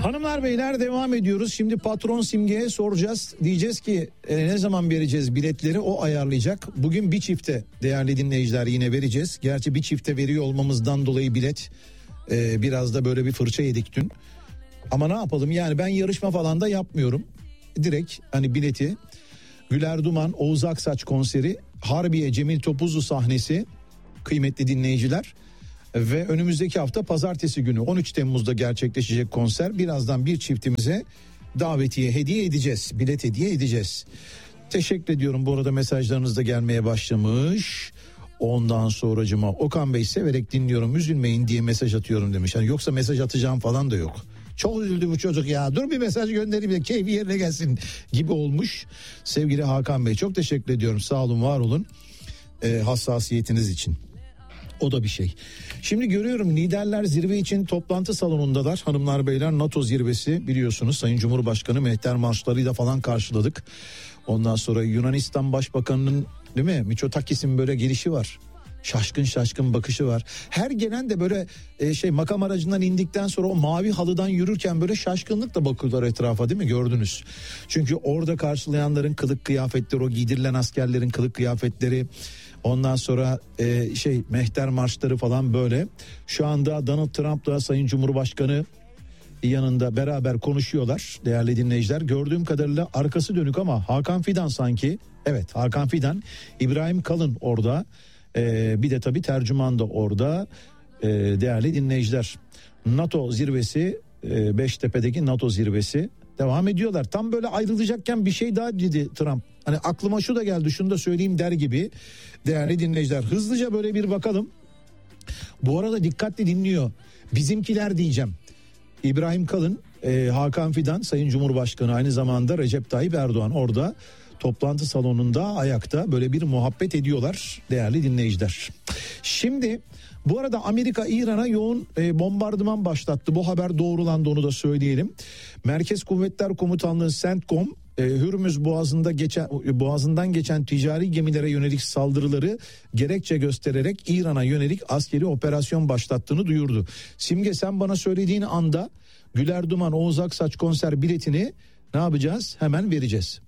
Hanımlar beyler devam ediyoruz. Şimdi patron Simge'ye soracağız. Diyeceğiz ki ne zaman vereceğiz biletleri, o ayarlayacak. Bugün bir çifte değerli dinleyiciler yine vereceğiz. Gerçi bir çifte veriyor olmamızdan dolayı bilet biraz da böyle bir fırça yedik dün. Ama ne yapalım yani, ben yarışma falan da yapmıyorum. Direkt hani bileti Güler Duman, Oğuz Aksaç konseri, Harbiye Cemil Topuzlu sahnesi kıymetli dinleyiciler. Ve önümüzdeki hafta pazartesi günü 13 Temmuz'da gerçekleşecek konser. Birazdan bir çiftimize davetiye hediye edeceğiz. Bilet hediye edeceğiz. Teşekkür ediyorum, bu arada mesajlarınız da gelmeye başlamış. Ondan sonracıma Okan Bey severek dinliyorum, üzülmeyin diye mesaj atıyorum demiş. Yani yoksa mesaj atacağım falan da yok. Çok üzüldü bu çocuk ya, dur bir mesaj göndereyim de keyfi yerine gelsin gibi olmuş. Sevgili Hakan Bey çok teşekkür ediyorum, sağ olun var olun hassasiyetiniz için. O da bir şey. Şimdi görüyorum liderler zirve için toplantı salonundalar. Hanımlar beyler, NATO zirvesi biliyorsunuz, Sayın Cumhurbaşkanı mehter marşlarıyla falan karşıladık. Ondan sonra Yunanistan Başbakanı'nın değil mi Mitsotakis'in böyle gelişi var. Şaşkın şaşkın bakışı var. Her gelen de böyle makam aracından indikten sonra o mavi halıdan yürürken böyle şaşkınlıkla bakıyorlar etrafa, değil mi, gördünüz. Çünkü orada karşılayanların kılık kıyafetleri, o giydirilen askerlerin kılık kıyafetleri, ondan sonra mehter marşları falan böyle. Şu anda Donald Trump'la Sayın Cumhurbaşkanı yanında beraber konuşuyorlar değerli dinleyiciler. Gördüğüm kadarıyla arkası dönük ama Hakan Fidan sanki. Evet, Hakan Fidan, İbrahim Kalın orada. Bir de tabii tercüman da orada değerli dinleyiciler. NATO zirvesi, Beştepe'deki NATO zirvesi devam ediyorlar. Tam böyle ayrılacakken bir şey daha dedi Trump. Hani aklıma şu da geldi, şunu da söyleyeyim der gibi değerli dinleyiciler. Hızlıca böyle bir bakalım. Bu arada dikkatli dinliyor. Bizimkiler diyeceğim. İbrahim Kalın, Hakan Fidan, Sayın Cumhurbaşkanı, aynı zamanda Recep Tayyip Erdoğan orada toplantı salonunda ayakta böyle bir muhabbet ediyorlar değerli dinleyiciler. Şimdi bu arada Amerika İran'a yoğun bombardıman başlattı. Bu haber doğrulandı, onu da söyleyelim. Merkez Kuvvetler Komutanlığı CENTCOM Hürmüz Boğazı'ndan geçen ticari gemilere yönelik saldırıları gerekçe göstererek İran'a yönelik askeri operasyon başlattığını duyurdu. Simge, sen bana söylediğin anda Güler Duman, Oğuz Aksaç konser biletini ne yapacağız? Hemen vereceğiz.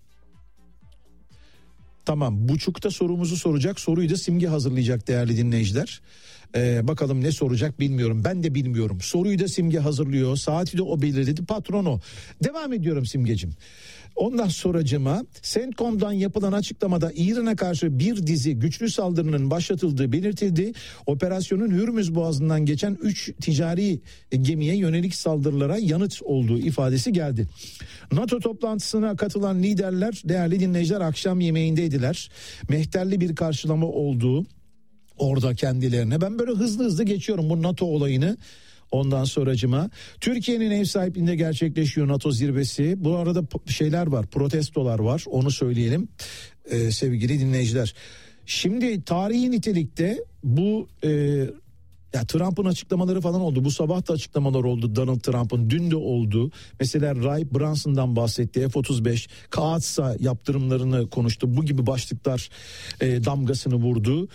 Tamam, buçukta sorumuzu soracak. Soruyu da Simge hazırlayacak değerli dinleyiciler. Bakalım ne soracak bilmiyorum. Ben de bilmiyorum. Soruyu da Simge hazırlıyor. Saati de o belirledi. Patron o. Devam ediyorum Simgecim. Ondan sonracıma CENTCOM'dan yapılan açıklamada İran'a karşı bir dizi güçlü saldırının başlatıldığı belirtildi. Operasyonun Hürmüz Boğazı'ndan geçen 3 ticari gemiye yönelik saldırılara yanıt olduğu ifadesi geldi. NATO toplantısına katılan liderler değerli dinleyiciler akşam yemeğindeydiler. Mehterli bir karşılama olduğu orada kendilerine. Ben böyle hızlı geçiyorum bu NATO olayını. Ondan sonracıma Türkiye'nin ev sahipliğinde gerçekleşiyor NATO zirvesi. Bu arada şeyler var, protestolar var, onu söyleyelim sevgili dinleyiciler. Şimdi tarihi nitelikte bu Trump'ın açıklamaları falan oldu. Bu sabah da açıklamalar oldu Donald Trump'ın, dün de oldu. Mesela Ray Branson'dan bahsetti, F-35 Kaatsa yaptırımlarını konuştu. Bu gibi başlıklar damgasını vurdu.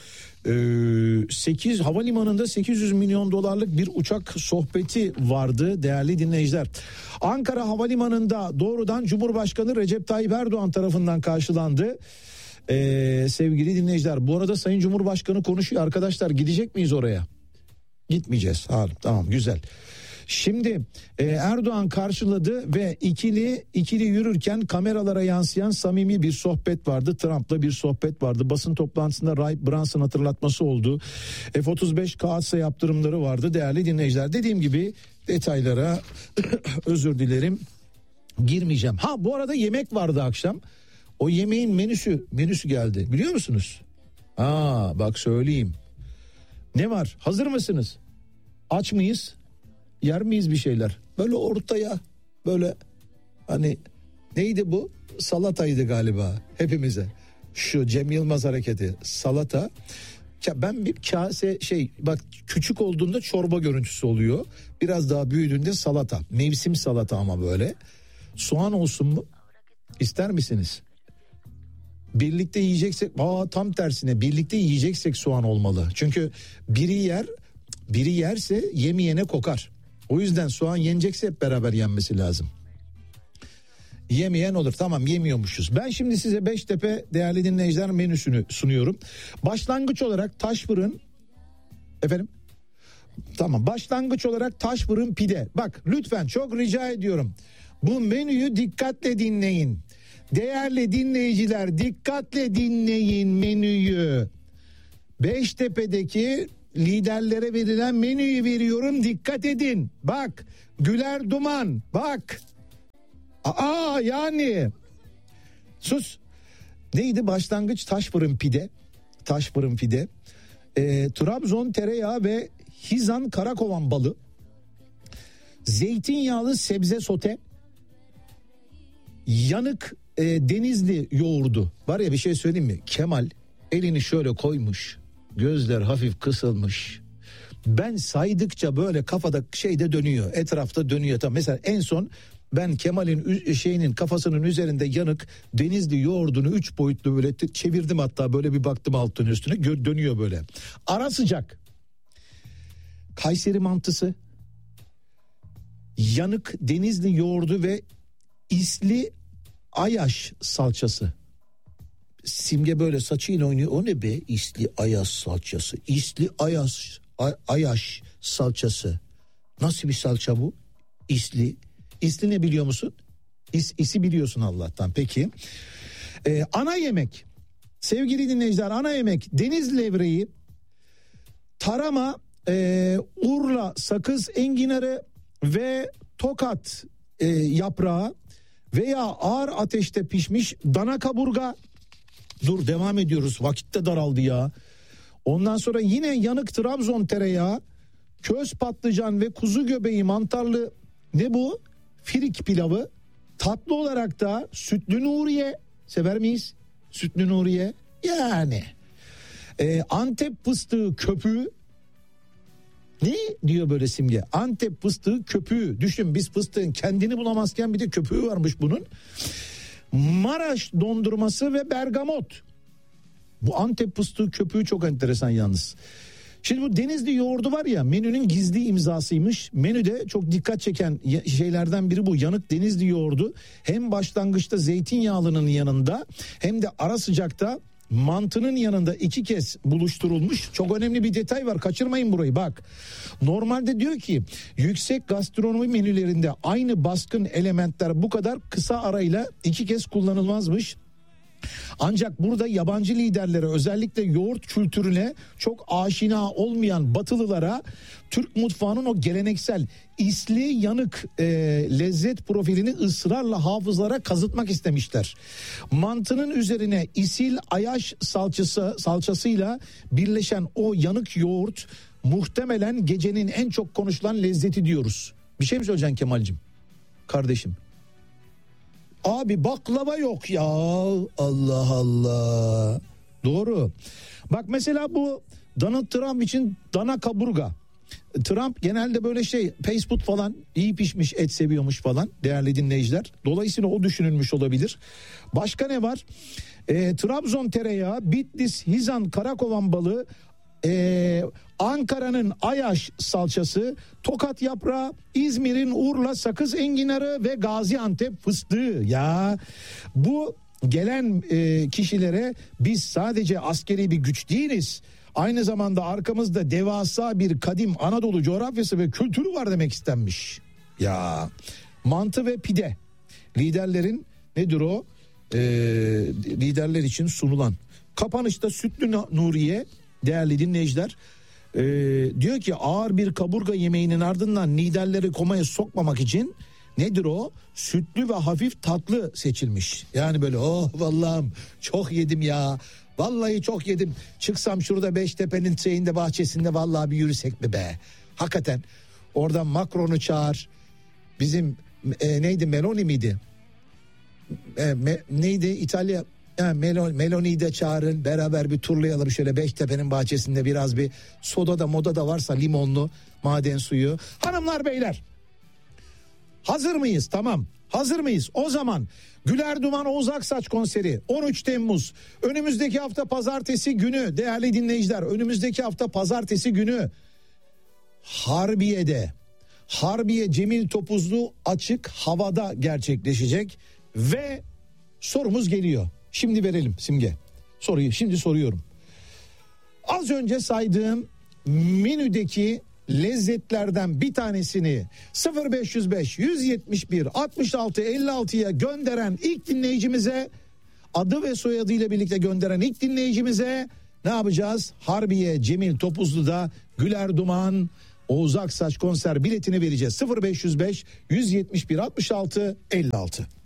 8 havalimanında 800 milyon dolarlık bir uçak sohbeti vardı değerli dinleyiciler. Ankara Havalimanı'nda doğrudan Cumhurbaşkanı Recep Tayyip Erdoğan tarafından karşılandı. Sevgili dinleyiciler, bu arada Sayın Cumhurbaşkanı konuşuyor arkadaşlar, gidecek miyiz oraya? Gitmeyeceğiz. Tamam, güzel. Şimdi Erdoğan karşıladı ve ikili yürürken kameralara yansıyan samimi bir sohbet vardı. Trump'la bir sohbet vardı. Basın toplantısında Ray Branson hatırlatması oldu. F-35 Kaatsa yaptırımları vardı değerli dinleyiciler. Dediğim gibi detaylara özür dilerim, girmeyeceğim. Bu arada yemek vardı akşam. O yemeğin menüsü geldi. Biliyor musunuz? Bak söyleyeyim. Ne var? Hazır mısınız? Aç mıyız? Yer miyiz bir şeyler? Böyle ortaya böyle hani neydi bu? Salataydı galiba hepimize. Şu Cem Yılmaz hareketi, salata. Ben bir kase bak, küçük olduğunda çorba görüntüsü oluyor. Biraz daha büyüdüğünde salata. Mevsim salata ama böyle. Soğan olsun mu? İster misiniz? Birlikte yiyeceksek tam tersine birlikte yiyeceksek soğan olmalı. Çünkü biri yerse yemeyene kokar. O yüzden soğan yenecekse hep beraber yenmesi lazım. Yemeyen olur. Tamam, yemiyormuşuz. Ben şimdi size Beştepe değerli dinleyiciler menüsünü sunuyorum. Başlangıç olarak taş fırın. Efendim? Tamam, başlangıç olarak taş fırın pide. Bak lütfen çok rica ediyorum. Bu menüyü dikkatle dinleyin. Değerli dinleyiciler, dikkatle dinleyin menüyü. Beştepe'deki liderlere verilen menüyü veriyorum, dikkat edin. Bak Güler Duman, bak. Yani sus. Neydi başlangıç? Taş fırın pide. Taş fırın pide. Trabzon tereyağı ve Hizan karakovan balı. Zeytinyağlı sebze sote. Yanık Denizli yoğurdu. Var ya, bir şey söyleyeyim mi? Kemal elini şöyle koymuş. Gözler hafif kısılmış. Ben saydıkça böyle kafada şeyde dönüyor. Etrafta dönüyor. Tam mesela en son ben Kemal'in kafasının üzerinde yanık Denizli yoğurdunu 3 boyutlu böyle çevirdim, hatta böyle bir baktım altın üstüne dönüyor böyle. Ara sıcak. Kayseri mantısı. Yanık Denizli yoğurdu ve isli ayaş salçası. Simge böyle saçıyla oynuyor. O ne be? İsli ayaş salçası. İsli ayaş salçası. Nasıl bir salça bu? İsli ne biliyor musun? İsi biliyorsun Allah'tan. Peki. Ana yemek. Sevgili dinleyiciler, ana yemek Denizli levreği, tarama, Urla sakız enginarı ve Tokat yaprağı veya ağır ateşte pişmiş dana kaburga. Dur, devam ediyoruz. Vakit de daraldı ya. Ondan sonra yine yanık Trabzon tereyağı, köz patlıcan ve kuzu göbeği mantarlı ne bu? Firik pilavı. Tatlı olarak da sütlü Nuriye. Sever miyiz? Sütlü Nuriye. Yani. Antep fıstığı köpüğü. Ne diyor böyle Simge? Antep fıstığı köpüğü. Düşün, biz fıstığın kendini bulamazken bir de köpüğü varmış bunun. Maraş dondurması ve bergamot. Bu Antep fıstığı köpüğü çok enteresan yalnız. Şimdi bu Denizli yoğurdu var ya, menünün gizli imzasıymış. Menüde çok dikkat çeken şeylerden biri bu. Yanık Denizli yoğurdu hem başlangıçta zeytinyağlının yanında hem de ara sıcakta mantının yanında 2 kez buluşturulmuş. Çok önemli bir detay var, kaçırmayın burayı bak. Normalde diyor ki yüksek gastronomi menülerinde aynı baskın elementler bu kadar kısa arayla 2 kez kullanılmazmış. Ancak burada yabancı liderlere, özellikle yoğurt kültürüne çok aşina olmayan Batılılara Türk mutfağının o geleneksel isli yanık lezzet profilini ısrarla hafızlara kazıtmak istemişler. Mantının üzerine isil ayaş salçasıyla birleşen o yanık yoğurt muhtemelen gecenin en çok konuşulan lezzeti diyoruz. Bir şey mi söyleyeceksin Kemal'cim? Kardeşim. Abi baklava yok ya, Allah Allah. Doğru. Bak mesela bu Donald Trump için dana kaburga. Trump genelde böyle fast food falan, iyi pişmiş et seviyormuş falan değerli dinleyiciler. Dolayısıyla o düşünülmüş olabilir. Başka ne var? Trabzon tereyağı, Bitlis Hizan karakovan balığı, Ankara'nın Ayaş salçası, Tokat yaprağı, İzmir'in Urla sakız enginarı ve Gaziantep fıstığı. Ya bu gelen kişilere biz sadece askeri bir güç değiliz. Aynı zamanda arkamızda devasa bir kadim Anadolu coğrafyası ve kültürü var demek istenmiş. Ya mantı ve pide. Liderlerin nedir o? Liderler için sunulan. Kapanışta sütlü Nuriye değerli dinleyiciler diyor ki ağır bir kaburga yemeğinin ardından liderleri komaya sokmamak için nedir o? Sütlü ve hafif tatlı seçilmiş. Yani böyle vallahi çok yedim ya. Vallahi çok yedim. Çıksam şurada Beştepe'nin şeyinde, bahçesinde vallahi bir yürüsek mi be? Hakikaten oradan Macron'u çağır. Bizim neydi, Meloni miydi? Neydi İtalya? Meloni'yi de çağırın, beraber bir turlayalım şöyle Beştepe'nin bahçesinde, biraz bir soda da moda da varsa limonlu, maden suyu. Hanımlar beyler, hazır mıyız? Tamam, hazır mıyız? O zaman Güler Duman Oğuz Aksaç konseri 13 Temmuz önümüzdeki hafta pazartesi günü değerli dinleyiciler, önümüzdeki hafta pazartesi günü Harbiye'de Harbiye Cemil Topuzlu açık havada gerçekleşecek ve sorumuz geliyor. Şimdi verelim Simge. Soruyu şimdi soruyorum. Az önce saydığım menüdeki lezzetlerden bir tanesini 0505 171 66 56'ya gönderen ilk dinleyicimize, adı ve soyadıyla birlikte gönderen ilk dinleyicimize ne yapacağız? Harbiye Cemil Topuzlu'da Güler Duman Oğuz Aksaç konser biletini vereceğiz. 0505 171 66 56.